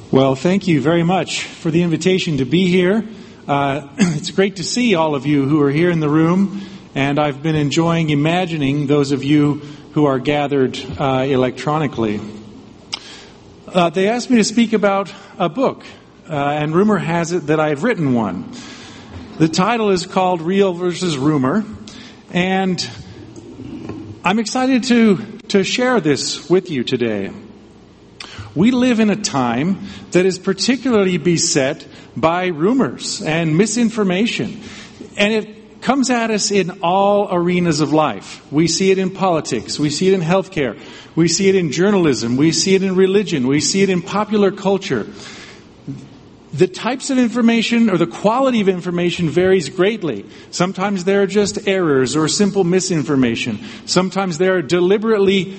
Well, thank you very much for the invitation to be here. It's great to see all of you who are here in the room, and I've been enjoying imagining those of you who are gathered electronically. They asked me to speak about a book, and rumor has it that I've written one. The title is called Real versus Rumor, and I'm excited to share this with you today. We live in a time that is particularly beset by rumors and misinformation. And it comes at us in all arenas of life. We see it in politics. We see it in healthcare. We see it in journalism. We see it in religion. We see it in popular culture. The types of information or the quality of information varies greatly. Sometimes there are just errors or simple misinformation. Sometimes there are deliberately